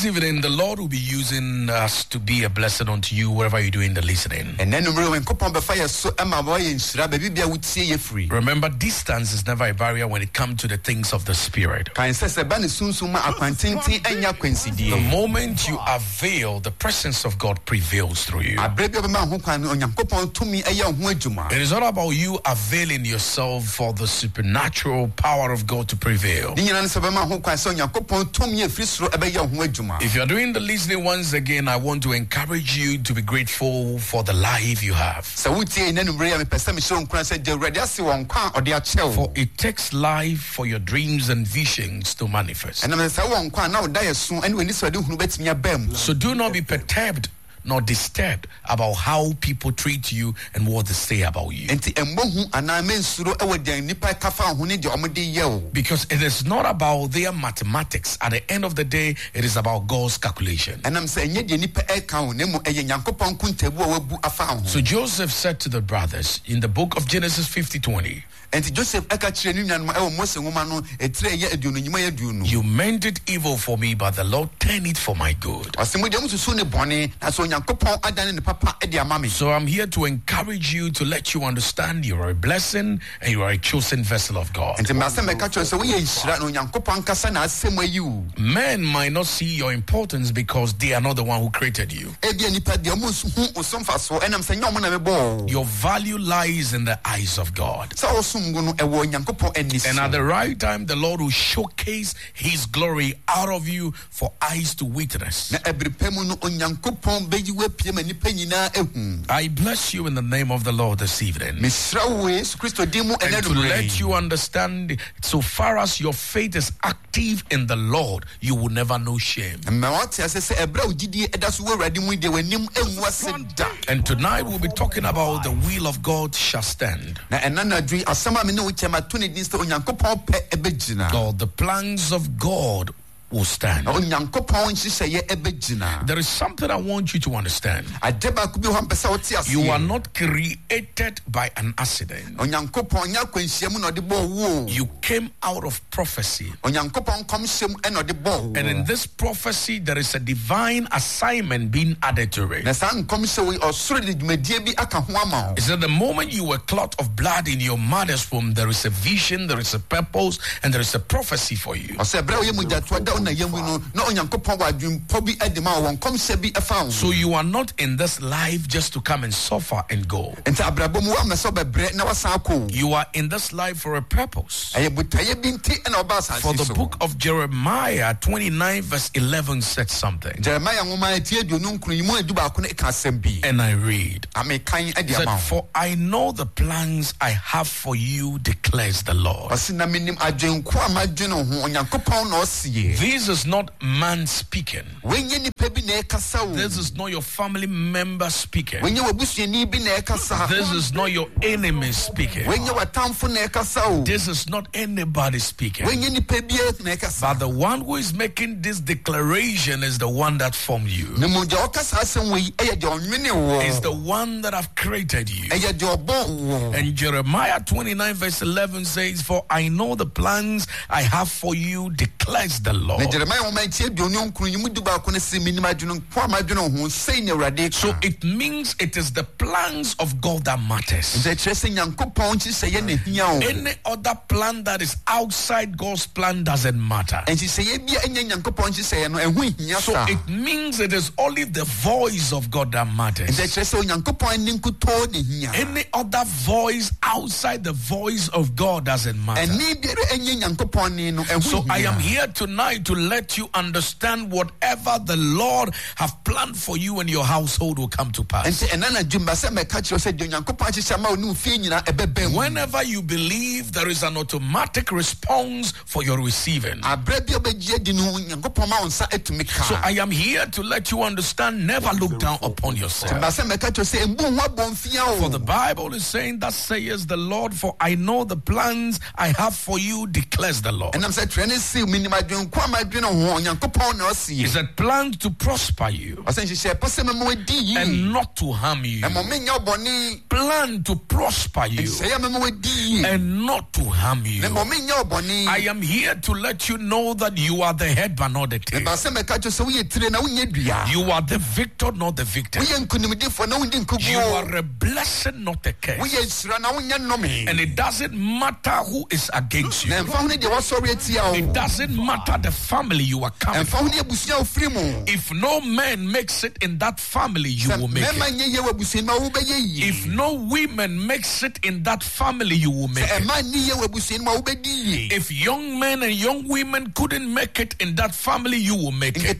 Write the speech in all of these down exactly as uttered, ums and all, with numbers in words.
this evening, the Lord will be using us to be a blessing unto you wherever you're doing the listening. Remember, distance is never a barrier when it comes to the things of the Spirit. The moment you avail, the presence of God prevails through you. It is all about you availing yourself for the supernatural power of God to prevail. If you're doing the listening once again, I want to encourage you to be grateful for the life you have. For it takes life for your dreams and visions to manifest. So do not be perturbed nor disturbed about how people treat you and what they say about you. Because it is not about their mathematics. At the end of the day, it is about God's calculation. So Joseph said to the brothers in the book of Genesis fifty twenty, you meant it evil for me, but the Lord turned it for my good. So I'm here to encourage you, to let you understand you are a blessing and you are a chosen vessel of God. Men might not see your importance because they are not the one who created you. Your value lies in the eyes of God. And at the right time, the Lord will showcase His glory out of you for eyes to witness. I bless you in the name of the Lord this evening. And to let you understand, so far as your faith is active in the Lord, you will never know shame. And tonight we'll be talking about the will of God shall stand. Or the plans of God will stand. There is something I want you to understand. You are not created by an accident. You came out of prophecy. And in this prophecy, there is a divine assignment being added to it. Is that the moment you were clot of blood in your mother's womb, there is a vision, there is a purpose, and there is a prophecy for you. So you are not in this life just to come and suffer and go. You are in this life for a purpose. For the book of Jeremiah twenty-nine verse eleven said something. And I read, it said, for I know the plans I have for you, declares the Lord. This is not man speaking. This is not your family member speaking. This is not your enemy speaking. This is not anybody speaking. But the one who is making this declaration is the one that formed you. Is the one that have created you. And Jeremiah twenty-nine verse eleven says, for I know the plans I have for you, declares the Lord. So it means it is the plans of God that matters. Any other plan that is outside God's plan doesn't matter. So it means it is only the voice of God that matters. Any other voice outside the voice of God doesn't matter. So I am here tonight to let you understand whatever the Lord have planned for you and your household will come to pass. Whenever you believe, there is an automatic response for your receiving. So I am here to let you understand, never look down upon yourself. For the Bible is saying, that says the Lord, for I know the plans I have for you, declares the Lord. He said, plans to prosper you and not to harm you. Plan to prosper you and not to harm you. I am here to let you know that you are the head but not the tail. You are the victor, not the victim. You are a blessing, not a curse. And it doesn't matter who is against you. It doesn't matter the family you are coming from. If no man makes it in that family, you will make it. If no women makes it in that family, you will make it. If young men and young women couldn't make it in that family, you will make it.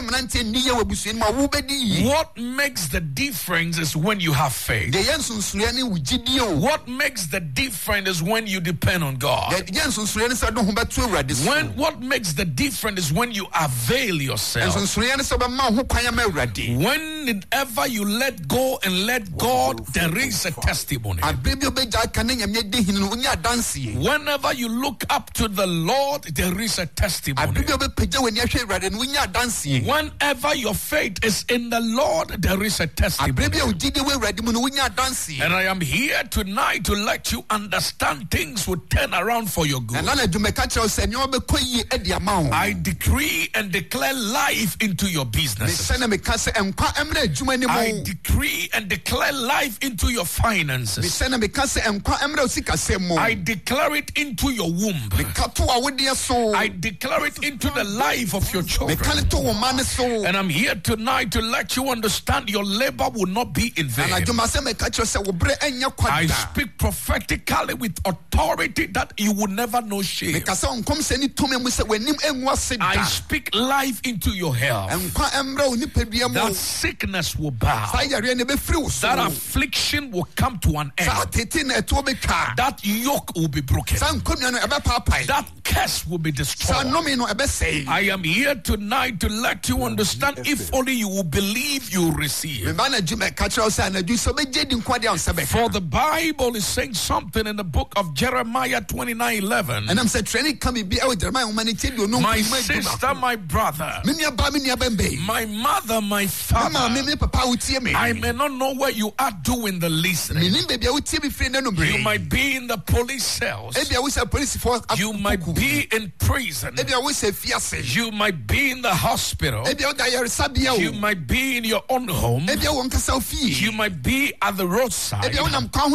What makes the difference is when you have faith. What makes the difference is when you depend on God. When what makes the difference is when you avail yourself. Whenever you let go and let God, there is a testimony. Whenever you look up to the Lord, there is a testimony. Whenever your faith is in the Lord, there is a testimony. And I am here tonight to let you understand things will turn around for your good. I decree and declare life into your business. I decree and declare life into your finances. I declare it into your womb. I declare it into the life of your children. And I'm here tonight to let you understand your labor will not be in vain. I speak prophetically with authority that you will never know shame. I speak life into your health. That sickness will bow. That affliction will come to an end. That yoke will be broken. That curse will be destroyed. I am here tonight to let you understand, if only you will believe, you will receive. For the Bible is saying something in the book of Jeremiah twenty-nine eleven. My sister, my brother, my mother, my father, I may not know where you are doing the listening. You might be in the police cells. You might be in prison. You might be in the hospital. You might be in your own home. You might be at the roadside.